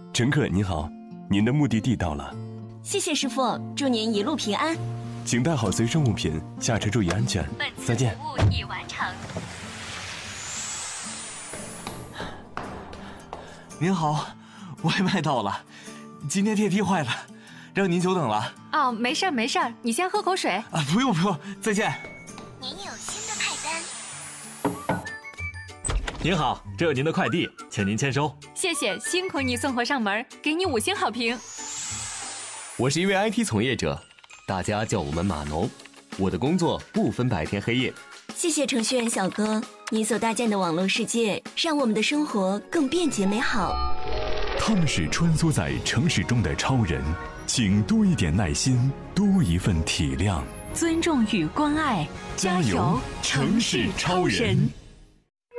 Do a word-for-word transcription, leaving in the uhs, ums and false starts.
乘客您好，您的目的地到了。 谢谢师傅，祝您一路平安。 请带好随身物品，下车注意安全。再见。 服务已完成。 您好，外卖到了。今天电梯坏了，让您久等了。 哦，没事儿没事儿，你先喝口水。 啊，不用不用，再见。 您有新的派单。 您好，这有您的快递，请您签收。 谢谢，辛苦你送货上门，给你五星好评。 我是一位 I T 从业者，大家叫我们码农。我的工作不分白天黑夜。 谢谢程序员小哥，你所搭建的网络世界让我们的生活更便捷美好。 他们是穿梭在城市中的超人，请多一点耐心，多一份体谅， 尊重与关爱，加油，城市超人。